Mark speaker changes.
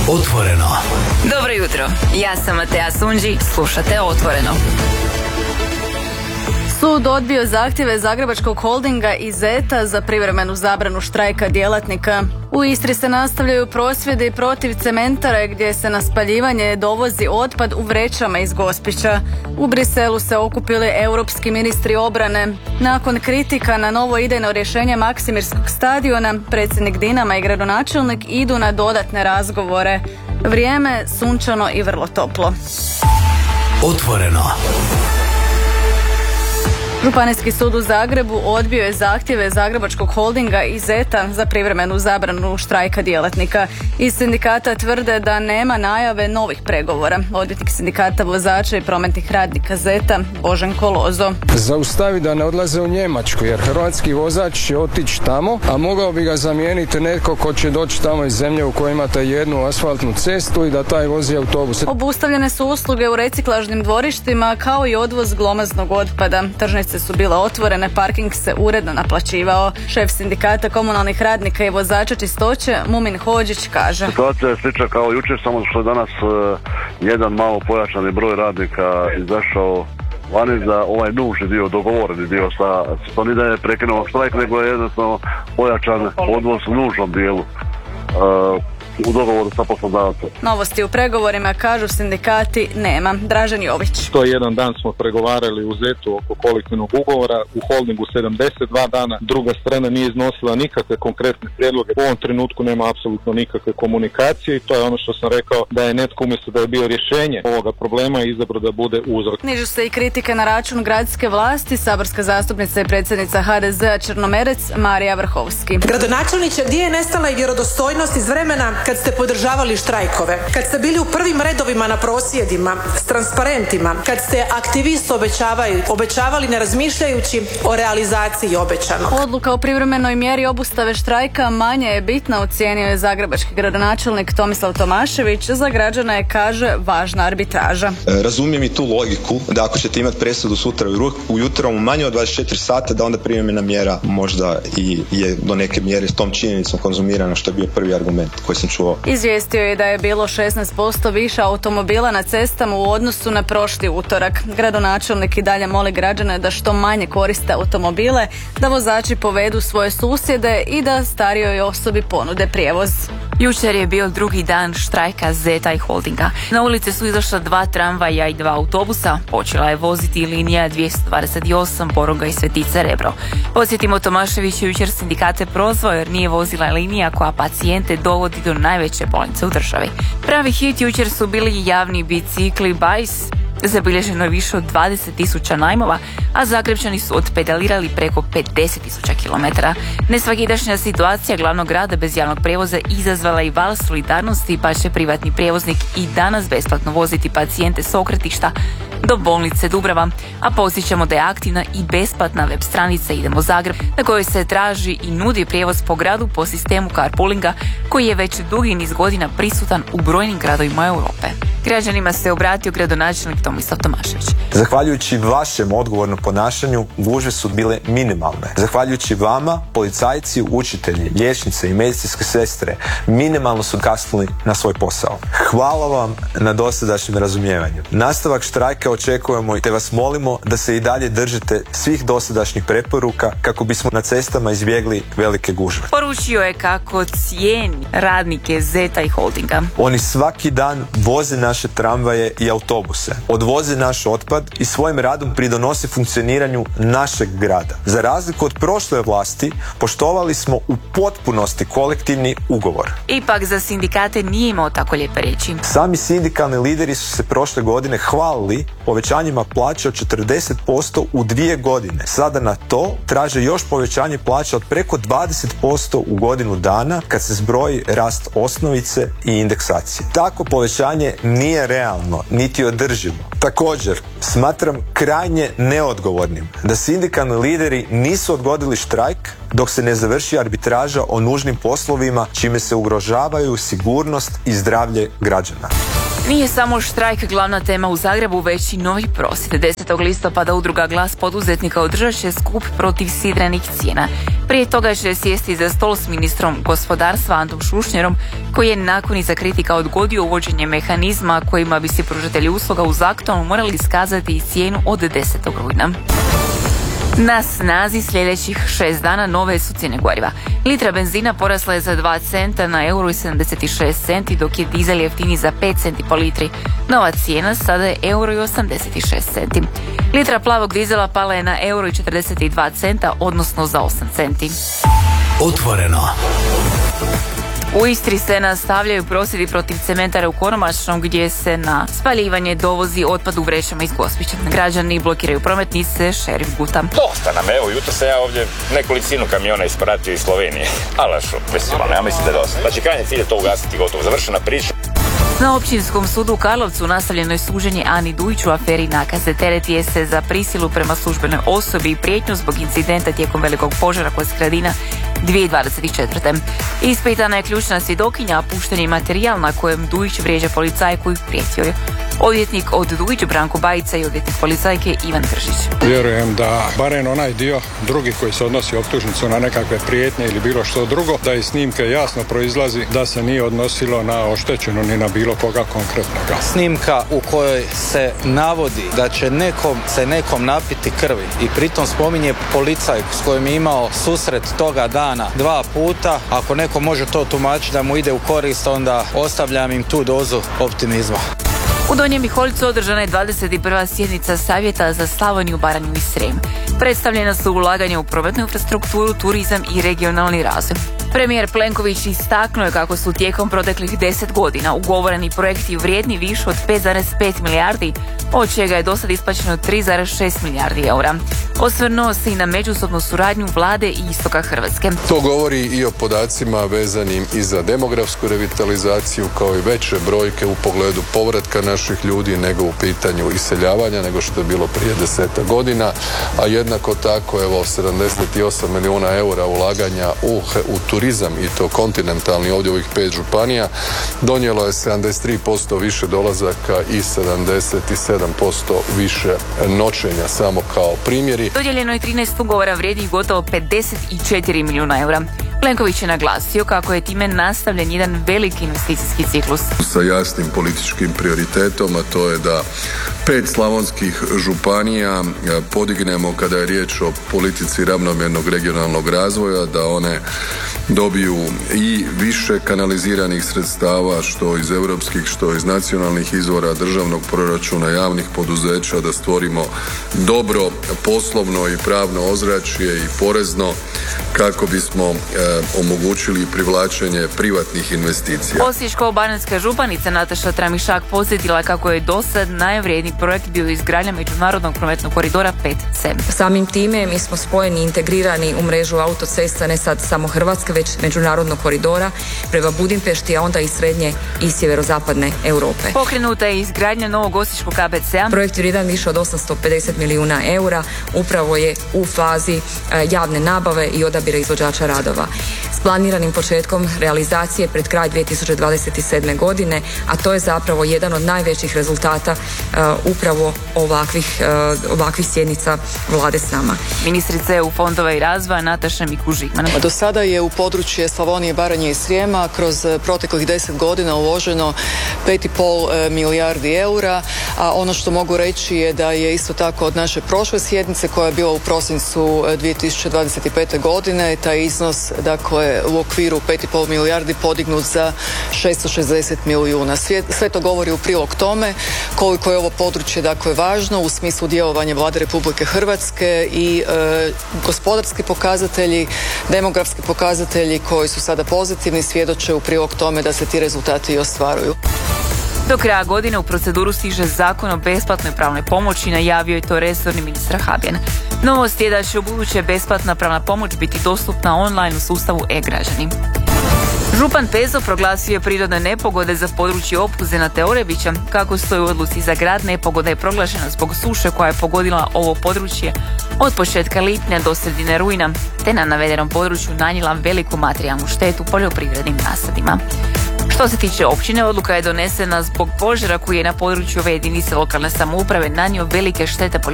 Speaker 1: Otvoreno.
Speaker 2: Dobro jutro, ja sam Matea Sunđi, slušate Otvoreno. Sud odbio zahtjeve Zagrebačkog holdinga i ZET-a za privremenu zabranu štrajka djelatnika. U Istri se nastavljaju prosvjedi protiv cementare gdje se na spaljivanje dovozi otpad u vrećama iz Gospića. U Briselu se okupili europski ministri obrane. Nakon kritika na novo idejno rješenje Maksimirskog stadiona, predsjednik Dinama i gradonačelnik idu na dodatne razgovore. Vrijeme sunčano i vrlo toplo.
Speaker 1: Otvoreno.
Speaker 2: Županijski sud u Zagrebu odbio je zahtjeve Zagrebačkog holdinga i ZET-a za privremenu zabranu štrajka djelatnika. Iz sindikata tvrde da nema najave novih pregovora. Odvjetnik sindikata vozača i prometnih radnika ZET-a Boženko Lozo.
Speaker 3: Zaustavi da ne odlaze u Njemačku, jer hrvatski vozač će otići tamo, a mogao bi ga zamijeniti netko ko će doći tamo iz zemlje u kojoj imate jednu asfaltnu cestu i da taj vozi autobus.
Speaker 2: Obustavljene su usluge u reciklažnim dvorištima kao i odvoz glomaznog otpada. Tržnice su bile otvorene, parking se uredno naplaćivao. Šef sindikata komunalnih radnika i vozača čistoće Mumin Hodžić kaže:
Speaker 4: Situacija je slična kao jučer, samo što je danas jedan malo pojačani broj radnika izašao vani za ovaj nužni dio, dogovoreni dio to nije da je prekinuo štrajk, nego je jednostavno pojačan odvoz u nužnom dijelu u dogovoru sa poslodavcem.
Speaker 2: Novosti u pregovorima, kažu sindikati, nema. Dražen Jović.
Speaker 5: 101 dan smo pregovarali u ZET-u oko kolektivnog ugovora, u holdingu 72 dana. Druga strana nije iznosila nikakve konkretne prijedloge. U ovom trenutku nema apsolutno nikakve komunikacije i to je ono što sam rekao, da je netko umjesto da je bio rješenje ovoga problema izabrao da bude uzrok.
Speaker 2: Nižu se i kritike na račun gradske vlasti. Saborska zastupnica i predsjednica HDZ-a Črnomerec Marija Vrhovski.
Speaker 6: Gradonačelniče, gdje je nestala i vjerodostojnost iz vremena kad ste podržavali štrajkove, kad ste bili u prvim redovima na prosvjedima s transparentima, kad ste aktivist obećavali ne razmišljajući o realizaciji obećanog.
Speaker 2: Odluka o privremenoj mjeri obustave štrajka manje je bitna, ocijenio je zagrebački gradonačelnik Tomislav Tomašević. Za građana je, kaže, važna arbitraža.
Speaker 7: Razumijem i tu logiku da ako ćete imati presudu sutra ujutro u manje od 24 sata, da onda privremena mjera možda i je do neke mjere s tom činjenicom konzumirana, što je bio prvi argument koji sam čuo.
Speaker 2: Izvijestio je da je bilo 16% više automobila na cestama u odnosu na prošli utorak. Gradonačelnik i dalje moli građane da što manje koriste automobile, da vozači povedu svoje susjede i da starijoj osobi ponude prijevoz. Jučer je bio drugi dan štrajka ZET-a i holdinga. Na ulice su izašla 2 tramvaja i 2 autobusa. Počela je voziti linija 228 Boroga i Svetice Rebro. Podsjetimo, Tomašević je jučer sindikate prozvao jer nije vozila linija koja pacijente dovodi do najveće bolnice u državi. Pravi hit jučer su bili javni bicikli Bajs. Zabilježeno je više od 20.000 najmova, a Zagrepčani su odpedalirali preko 50.000 km. Nesvakidašnja situacija glavnog grada bez javnog prijevoza izazvala i val solidarnosti, pa će privatni prijevoznik i danas besplatno voziti pacijente s okretišta do bolnice Dubrava, a podsjećamo da je aktivna i besplatna web stranica Idemo Zagreb, na kojoj se traži i nudi prijevoz po gradu po sistemu carpoolinga, koji je već dugi niz godina prisutan u brojnim gradovima Europe. Građanima se obratio gradonačelnik Tomislav Tomašević.
Speaker 7: Zahvaljujući vašem odgovornom ponašanju, gužve su bile minimalne. Zahvaljujući vama, policajci, učitelji, liječnice i medicinske sestre minimalno su kasnili na svoj posao. Hvala vam na dosadašnjem razumijevanju. Nastavak štrajka očekujemo te vas molimo da se i dalje držite svih dosadašnjih preporuka kako bismo na cestama izbjegli velike gužve.
Speaker 2: Poručio je kako cijeni radnike ZET-a i holdinga.
Speaker 7: Oni svaki dan voze naše tramvaje i autobuse, odvoze naš otpad i svojim radom pridonose funkcioniranju našeg grada. Za razliku od prošle vlasti, poštovali smo u potpunosti kolektivni ugovor.
Speaker 2: Ipak za sindikate nije imao tako lijepe riječi.
Speaker 7: Sami sindikalni lideri su se prošle godine hvalili povećanjima plaća od 40% u 2 godine. Sada na to traže još povećanje plaća od preko 20% u godinu dana kad se zbroji rast osnovice i indeksacije. Tako povećanje nije realno, niti održivo. Također, smatram krajnje neodgovornim da sindikalni lideri nisu odgodili štrajk dok se ne završi arbitraža o nužnim poslovima čime se ugrožavaju sigurnost i zdravlje građana.
Speaker 8: Nije samo štrajk glavna tema u Zagrebu, već i novi prosvjed. 10. listopada udruga Glas poduzetnika održat će skup protiv sidrenih cijena. Prije toga će sjesti za stol s ministrom gospodarstva Antom Šušnjerom, koji je nakon iza kritika odgodio uvođenje mehanizma kojima bi se pružatelji usluga uz aktualno morali iskazati i cijenu od 10. rujna. Na snazi sljedećih 6 dana nove su cijene goriva. Litra benzina porasla je za 2 centa na €1,76 centi, dok je dizel jeftiniji za 5 centi po litri. Nova cijena sada je €1,86 centi. Litra plavog dizela pala je na €1,42 centa, odnosno za 8 centi.
Speaker 1: Otvoreno.
Speaker 8: U Istri se nastavljaju prosvjedi protiv cementara u Koromašnom, gdje se na spaljivanje dovozi otpad u vrećama iz Gospića. Građani blokiraju prometnice, šerif guta.
Speaker 9: Dosta nam, evo, jutro sam ja ovdje nekolicinu kamiona ispratio iz Slovenije. Ali što, ja mislim da je dosta. Znači, krajnji cilj je to ugasiti, gotovo, završena priča.
Speaker 8: Na Općinskom sudu u Karlovcu nastavljeno je suđenje Ani Dujiću u aferi nakaze. Teret je se za prisilu prema službenoj osobi i prijetnju zbog incidenta tijekom velikog požara kod Skradina 2024. Ispitana je ključna svjedokinja, a pušten je materijal na kojem Dujić vrijeđa policajku i prijetio je. Odvjetnik od Dujić Branko Bajica i odvjetnik policajke Ivan Kržić.
Speaker 3: Vjerujem da barem onaj dio drugi koji se odnosi optužnicu na nekakve prijetnje ili bilo što drugo, da iz snimke jasno proizlazi da se nije odnosilo na oštećenu ni na bilo koga konkretnoga.
Speaker 10: Snimka u kojoj se navodi da će nekom napiti krvi i pritom spominje policajku s kojim je imao susret toga dana 2 puta. Ako neko može to tumačiti da mu ide u korist, onda ostavljam im tu dozu optimizma.
Speaker 8: U Donjem Miholjcu održana je 21. sjednica Savjeta za Slavoniju, Baranju i Srijem. Predstavljena su ulaganja u prometnu infrastrukturu, turizam i regionalni razvoj. Premijer Plenković istaknuo je kako su tijekom proteklih 10 godina ugovoreni projekti vrijedni više od 5,5 milijardi, od čega je dosad isplaćeno 3,6 milijardi eura. Osvrnuo se i na međusobnu suradnju vlade i istoka Hrvatske.
Speaker 11: To govori i o podacima vezanim i za demografsku revitalizaciju, kao i veće brojke u pogledu povratka naših ljudi nego u pitanju iseljavanja, nego što je bilo prije 10 godina, a jednako tako evo 78 milijuna eura ulaganja u turizam, i to kontinentalni, ovdje u ovih 5 županija, donijelo je 73% više dolazaka i 77% više noćenja, samo kao primjeri.
Speaker 8: Dodijeljeno je 13 ugovora vrijednih gotovo 54 milijuna eura. Plenković je naglasio kako je time nastavljen jedan veliki investicijski ciklus.
Speaker 11: Sa jasnim političkim prioritetom, a to je da 5 slavonskih županija podignemo kada je riječ o politici ravnomjernog regionalnog razvoja, da one dobiju i više kanaliziranih sredstava, što iz europskih, što iz nacionalnih izvora, državnog proračuna, javnih poduzeća, da stvorimo dobro poslovno i pravno ozračje i porezno kako bismo omogućili privlačenje privatnih investicija.
Speaker 8: Osječko-baranjska županica Nataša Tramišak podsjetila kako je dosad najvrijedniji projekt bio izgradnja međunarodnog prometnog koridora 5C.
Speaker 12: Samim time mi smo spojeni i integrirani u mrežu autocesta ne sad samo Hrvatske, već međunarodnog koridora prema Budimpešti, a onda i srednje i sjeverozapadne Europe.
Speaker 8: Pokrenuta je izgradnja novog osječkog KBC-a.
Speaker 12: Projekt vrijedan više od 850 milijuna eura, upravo je u fazi javne nabave i odabira izvođača radova. S planiranim početkom realizacije pred kraj 2027. godine, a to je zapravo jedan od najvećih rezultata upravo ovakvih sjednica vlade s nama.
Speaker 8: Ministrica EU fondova i razvoja Nataša Mikuš-Žigman.
Speaker 13: Do sada je u područje Slavonije, Baranje i Srijema kroz proteklih 10 godina uloženo 5,5 milijardi eura, a ono što mogu reći je da je isto tako od naše prošle sjednice koja je bila u prosincu 2025. godine taj iznos, dakle, u okviru 5,5 milijardi podignut za 660 milijuna. Sve to govori u prilog tome koliko je ovo područje, dakle, važno u smislu djelovanja Vlade Republike Hrvatske i gospodarski pokazatelji, demografski pokazatelji koji su sada pozitivni svjedoče u prilog tome da se ti rezultati i ostvaruju.
Speaker 8: Do kraja godine u proceduru stiže Zakon o besplatnoj pravnoj pomoći, najavio je to resorni ministar Habijan. Novost je da će ubuduće besplatna pravna pomoć biti dostupna online u sustavu e-građani. Župan Pezo proglasio je prirodne nepogode za područje Opuzena te Orebića. Kako stoji u odluci za grad, nepogoda je proglašena zbog suše koja je pogodila ovo područje od početka lipnja do sredine rujna, te na navedenom području nanijela veliku materijalnu štetu poljoprivrednim nasadima. Što se tiče općine, odluka je donesena zbog požara koji je na području ove jedinice lokalne samouprave nanio velike štete